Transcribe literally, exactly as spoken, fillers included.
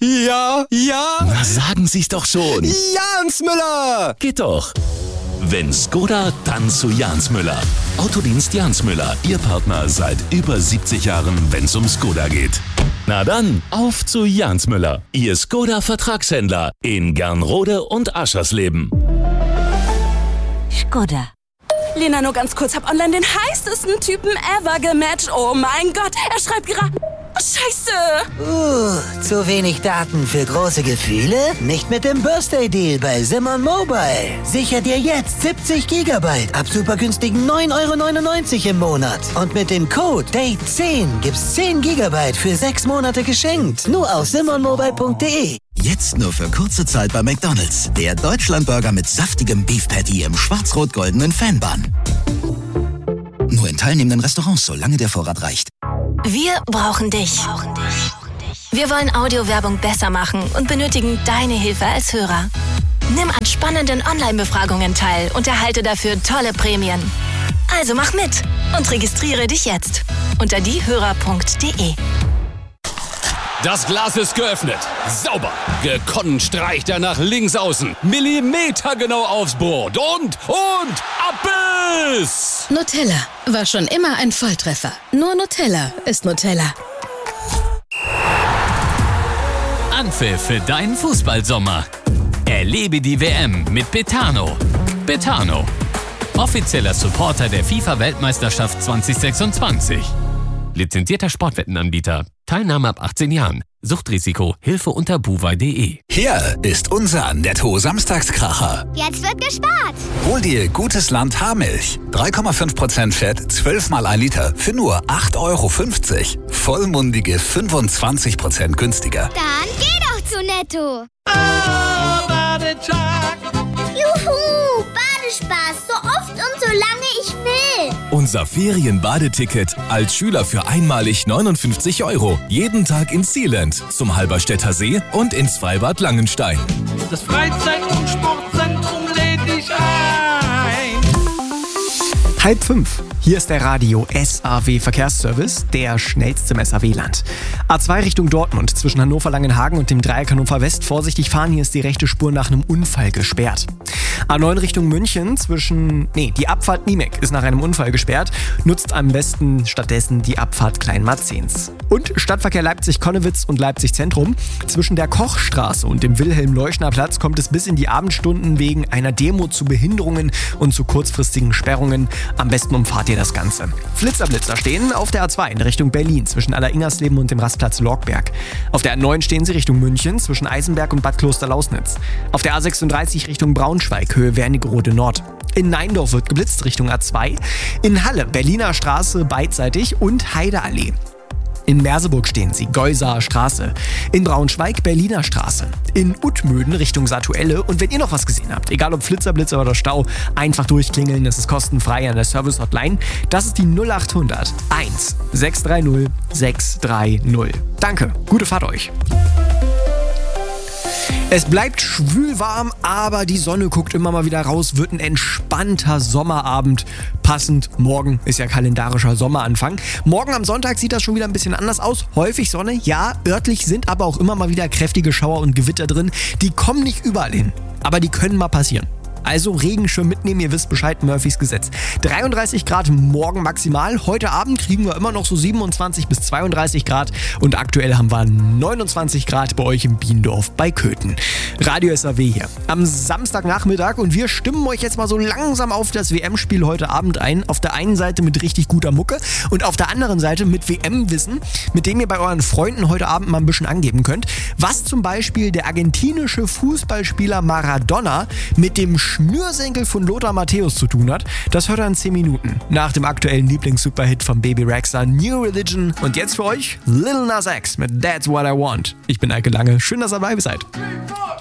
Ja, ja. Na, sagen Sie's doch schon. Jans Müller. Geht doch. Wenn Skoda, dann zu Jans Müller. Autodienst Jans Müller, Ihr Partner seit über siebzig Jahren, wenn's um Skoda geht. Na dann, auf zu Jans Müller, Ihr Skoda-Vertragshändler in Gernrode und Aschersleben. Skoda. Lena, nur ganz kurz, hab online den heißesten Typen ever gematcht. Oh mein Gott, er schreibt gerade... Scheiße! Uh, zu wenig Daten für große Gefühle? Nicht mit dem Birthday-Deal bei Simon Mobile. Sicher dir jetzt siebzig Gigabyte ab super günstigen neun Euro neunundneunzig im Monat. Und mit dem Code Date zehn gibt's zehn Gigabyte für sechs Monate geschenkt. Nur auf simon mobile punkt de. Jetzt nur für kurze Zeit bei McDonald's. Der Deutschlandburger mit saftigem Beef Patty im schwarz-rot-goldenen Fanbun. Nur in teilnehmenden Restaurants, solange der Vorrat reicht. Wir brauchen dich. Wir wollen Audiowerbung besser machen und benötigen deine Hilfe als Hörer. Nimm an spannenden Online-Befragungen teil und erhalte dafür tolle Prämien. Also mach mit und registriere dich jetzt unter diehörer punkt de. Das Glas ist geöffnet. Sauber. Gekonnt streicht er nach links außen. Millimetergenau aufs Brot. Und, und, Abbiss! Nutella war schon immer ein Volltreffer. Nur Nutella ist Nutella. Anpfiff für deinen Fußballsommer. Erlebe die W M mit Betano. Betano. Offizieller Supporter der FIFA-Weltmeisterschaft zwanzig sechsundzwanzig. Lizenzierter Sportwettenanbieter. Teilnahme ab achtzehn Jahren. Suchtrisiko. Hilfe unter buwei punkt de. Hier ist unser Netto-Samstagskracher. Jetzt wird gespart. Hol dir Gutes Land Haarmilch. drei Komma fünf Prozent Fett, zwölf mal ein Liter für nur acht Euro fünfzig. Vollmundige fünfundzwanzig Prozent günstiger. Dann geh doch zu Netto. Oh, Badetag. Juhu, Badespaß. So oft und so lange ich will. Unser Ferien-Badeticket als Schüler für einmalig neunundfünfzig Euro. Jeden Tag ins Sealand, zum Halberstädter See und ins Freibad Langenstein. Das Freizeit- und Sportzentrum lädt dich ein. Halb fünf. Hier ist der Radio S A W Verkehrsservice, der schnellste im S A W-Land. A zwei Richtung Dortmund zwischen Hannover-Langenhagen und dem Dreieck Hannover West. Vorsichtig fahren, hier ist die rechte Spur nach einem Unfall gesperrt. A neun Richtung München zwischen, nee, die Abfahrt Niemek ist nach einem Unfall gesperrt. Nutzt am besten stattdessen die Abfahrt Kleinmarzens. Und Stadtverkehr Leipzig-Konnewitz und Leipzig-Zentrum. Zwischen der Kochstraße und dem Wilhelm-Leuschner-Platz kommt es bis in die Abendstunden wegen einer Demo zu Behinderungen und zu kurzfristigen Sperrungen. Am besten umfahrt ihr das Ganze. Flitzer-Blitzer stehen auf der A zwei in Richtung Berlin zwischen Aller-Ingersleben und dem Rastplatz Lorgberg. Auf der A neun stehen sie Richtung München zwischen Eisenberg und Bad Kloster-Lausnitz. Auf der A sechsunddreißig Richtung Braunschweig, Höhe Wernigerode Nord. In Neindorf wird geblitzt Richtung A zwei. In Halle, Berliner Straße beidseitig und Heideallee. In Merseburg stehen sie, Geusaer Straße. In Braunschweig, Berliner Straße. In Uttmöden Richtung Satuelle. Und wenn ihr noch was gesehen habt, egal ob Flitzer, Blitzer oder Stau, einfach durchklingeln, das ist kostenfrei an der Service-Hotline. Das ist die null acht hundert eins sechs drei null sechs drei null. Danke, gute Fahrt euch. Es bleibt schwül warm, aber die Sonne guckt immer mal wieder raus, wird ein entspannter Sommerabend. Passend, morgen ist ja kalendarischer Sommeranfang. Morgen am Sonntag sieht das schon wieder ein bisschen anders aus. Häufig Sonne, ja, örtlich sind aber auch immer mal wieder kräftige Schauer und Gewitter drin. Die kommen nicht überall hin, aber die können mal passieren. Also Regenschirm mitnehmen, ihr wisst Bescheid, Murphys Gesetz. dreiunddreißig Grad morgen maximal. Heute Abend kriegen wir immer noch so siebenundzwanzig bis zweiunddreißig Grad. Und aktuell haben wir neunundzwanzig Grad bei euch im Biendorf bei Köthen. Radio S A W hier am Samstagnachmittag. Und wir stimmen euch jetzt mal so langsam auf das W M-Spiel heute Abend ein. Auf der einen Seite mit richtig guter Mucke und auf der anderen Seite mit W M-Wissen, mit dem ihr bei euren Freunden heute Abend mal ein bisschen angeben könnt. Was zum Beispiel der argentinische Fußballspieler Maradona mit dem Schnürsenkel von Lothar Matthäus zu tun hat, das hört er in zehn Minuten. Nach dem aktuellen Lieblings-Superhit von Baby Rexha, New Religion. Und jetzt für euch Lil Nas X mit That's What I Want. Ich bin Eike Lange. Schön, dass ihr dabei seid.